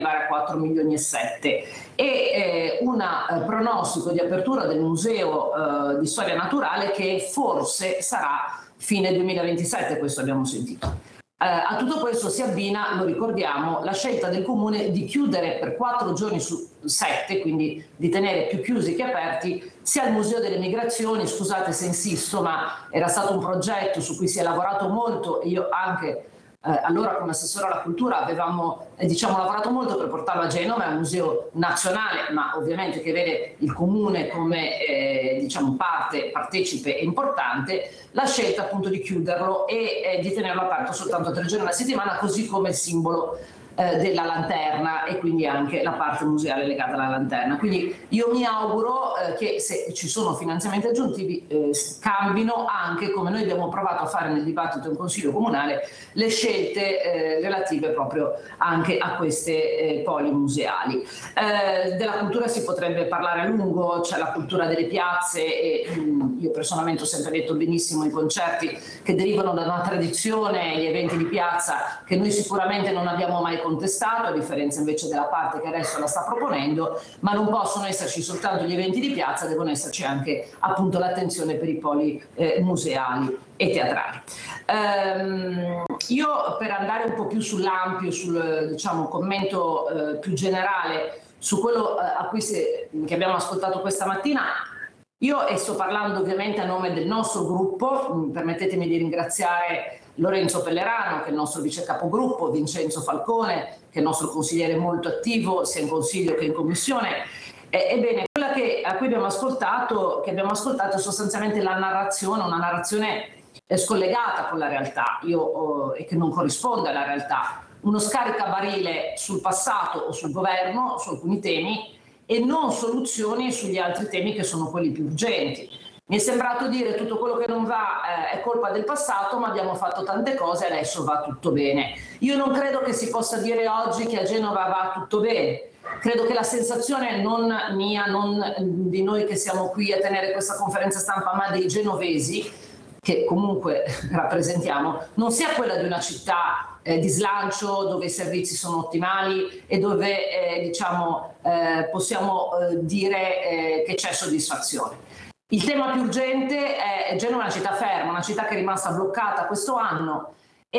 arrivare a 4 milioni e 7 e un pronostico di apertura del Museo di Storia Naturale che forse sarà fine 2027, questo abbiamo sentito. A tutto questo si abbina, lo ricordiamo, la scelta del Comune di chiudere per 4 giorni su 7, quindi di tenere più chiusi che aperti, sia il Museo delle Migrazioni, scusate se insisto, ma era stato un progetto su cui si è lavorato molto e io anche allora come assessore alla cultura avevamo lavorato molto per portarlo a Genova, è un museo nazionale, ma ovviamente che vede il Comune come partecipe e importante, la scelta appunto di chiuderlo e di tenerlo aperto soltanto 3 giorni alla settimana, così come il simbolo della lanterna e quindi anche la parte museale legata alla lanterna. Quindi io mi auguro che se ci sono finanziamenti aggiuntivi cambino anche, come noi abbiamo provato a fare nel dibattito in Consiglio Comunale, le scelte relative proprio anche a queste poli museali. Della cultura si potrebbe parlare a lungo, c'è la cultura delle piazze e io personalmente ho sempre detto benissimo i concerti che derivano da una tradizione, gli eventi di piazza che noi sicuramente non abbiamo mai contestato, a differenza invece della parte che adesso la sta proponendo, ma non possono esserci soltanto gli eventi di piazza, devono esserci anche appunto l'attenzione per i poli museali e teatrali. Io per andare un po' più sull'ampio, sul commento più generale su quello che abbiamo ascoltato questa mattina, io sto parlando ovviamente a nome del nostro gruppo, permettetemi di ringraziare Lorenzo Pellerano, che è il nostro vice capogruppo, Vincenzo Falcone, che è il nostro consigliere molto attivo, sia in Consiglio che in Commissione. Ebbene, quella a cui abbiamo ascoltato è sostanzialmente una narrazione scollegata con la realtà e che non corrisponde alla realtà. Uno scaricabarile sul passato o sul governo, su alcuni temi, e non soluzioni sugli altri temi che sono quelli più urgenti. Mi è sembrato dire tutto quello che non va è colpa del passato, ma abbiamo fatto tante cose e adesso va tutto bene. Io non credo che si possa dire oggi che a Genova va tutto bene. Credo che la sensazione non mia, non di noi che siamo qui a tenere questa conferenza stampa, ma dei genovesi, che comunque rappresentiamo, non sia quella di una città di slancio dove i servizi sono ottimali e dove possiamo dire che c'è soddisfazione. Il tema più urgente è Genova è una città ferma, una città che è rimasta bloccata questo anno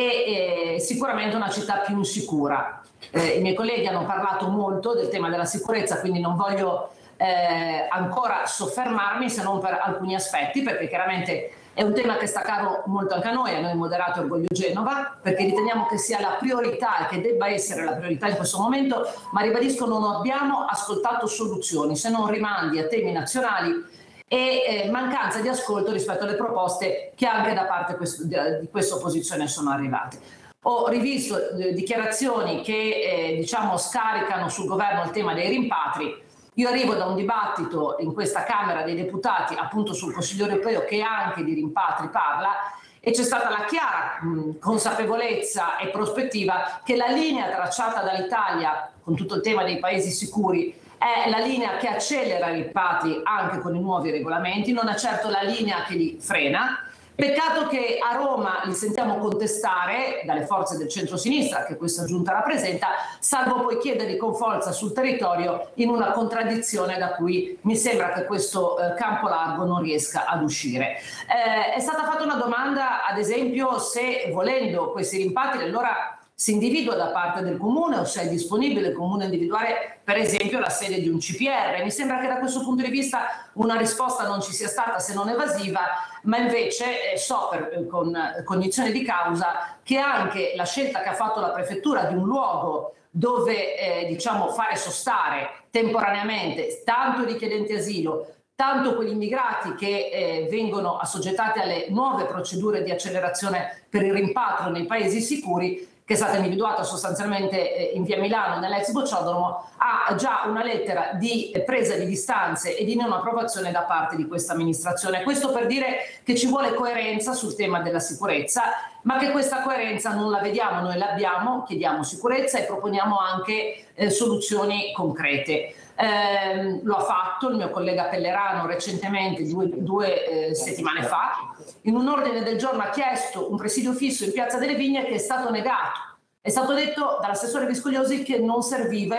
e sicuramente una città più insicura. I miei colleghi hanno parlato molto del tema della sicurezza, quindi non voglio ancora soffermarmi se non per alcuni aspetti, perché chiaramente è un tema che sta caro molto anche a noi Moderato e Orgoglio Genova, perché riteniamo che sia la priorità e che debba essere la priorità in questo momento, ma ribadisco non abbiamo ascoltato soluzioni, se non rimandi a temi nazionali e mancanza di ascolto rispetto alle proposte che anche da parte di questa opposizione sono arrivate. Ho rivisto dichiarazioni che scaricano sul governo il tema dei rimpatri. Io arrivo da un dibattito in questa Camera dei Deputati appunto sul Consiglio europeo che anche di rimpatri parla e c'è stata la chiara consapevolezza e prospettiva che la linea tracciata dall'Italia con tutto il tema dei paesi sicuri è la linea che accelera i rimpatri anche con i nuovi regolamenti, non è certo la linea che li frena. Peccato che a Roma li sentiamo contestare dalle forze del centro-sinistra che questa giunta rappresenta, salvo poi chiederli con forza sul territorio in una contraddizione da cui mi sembra che questo campo largo non riesca ad uscire. È stata fatta una domanda, ad esempio, se volendo questi rimpatri allora si individua da parte del Comune o se è disponibile il Comune individuare per esempio la sede di un CPR. Mi sembra che da questo punto di vista una risposta non ci sia stata se non evasiva, ma invece so con cognizione di causa che anche la scelta che ha fatto la Prefettura di un luogo dove fare sostare temporaneamente tanto i richiedenti asilo, tanto quegli immigrati che vengono assoggettati alle nuove procedure di accelerazione per il rimpatrio nei paesi sicuri, che è stata individuata sostanzialmente in via Milano nell'ex Bocciodromo, ha già una lettera di presa di distanze e di non approvazione da parte di questa amministrazione. Questo per dire che ci vuole coerenza sul tema della sicurezza, ma che questa coerenza non la vediamo, noi l'abbiamo, chiediamo sicurezza e proponiamo anche soluzioni concrete. Lo ha fatto il mio collega Pellerano recentemente, due settimane fa, in un ordine del giorno ha chiesto un presidio fisso in Piazza delle Vigne che è stato negato. È stato detto dall'assessore Viscogliosi che non serviva